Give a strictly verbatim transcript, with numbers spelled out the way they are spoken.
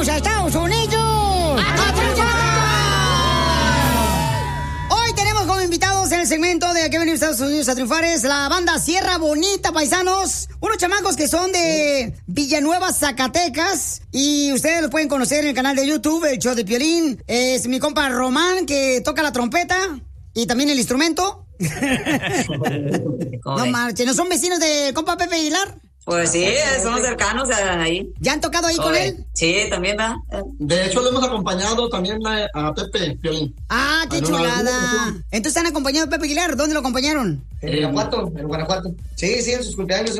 ¡Vamos a Estados Unidos! ¡A triunfar! Hoy tenemos como invitados en el segmento de que venimos a Estados Unidos a triunfar es la banda Sierra Bonita, paisanos. Unos chamacos que son de Villanueva, Zacatecas. Y ustedes los pueden conocer en el canal de YouTube, el show de Piolín. Es mi compa Román, que toca la trompeta y también el instrumento. No marchen, ¿no son vecinos de compa Pepe Aguilar? Pues sí, somos cercanos ahí. ¿Ya han tocado ahí Oye, con él? Sí, también va. De hecho, le hemos acompañado también a, a Pepe Piolín. Ah, qué chulada. Entonces han acompañado a Pepe Aguilar. ¿Dónde lo acompañaron? En Guanajuato, en Guanajuato. Sí, sí, en sus cumpleaños.